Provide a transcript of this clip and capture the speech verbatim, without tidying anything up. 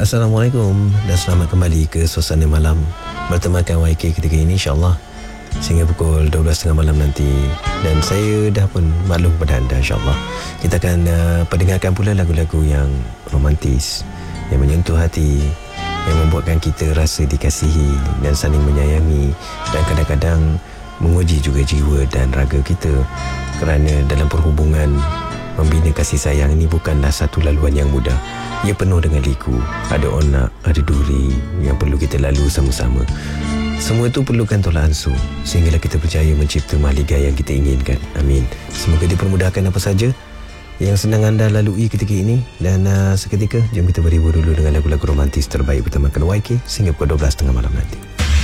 Assalamualaikum dan selamat kembali ke Suasana Malam bertemakan Y K ketika ini, insyaAllah sehingga pukul dua belas tiga puluh malam nanti. Dan saya dah pun maklum kepada anda, insyaAllah kita akan uh, pendengarkan pula lagu-lagu yang romantis, yang menyentuh hati, yang membuatkan kita rasa dikasihi dan saling menyayangi, dan kadang-kadang menguji juga jiwa dan raga kita. Kerana dalam perhubungan, membina kasih sayang ini bukanlah satu laluan yang mudah. Ia penuh dengan liku, ada onak, ada duri yang perlu kita lalui sama-sama. Semua itu perlukan tolak ansur sehinggalah kita berjaya mencipta mahligai yang kita inginkan. Amin. Semoga dipermudahkan apa saja yang sedang anda lalui ketika ini. Dan uh, seketika, jom kita berhibur dulu dengan lagu-lagu romantis terbaik bertemakan Y K sehingga pukul dua belas tiga puluh malam nanti.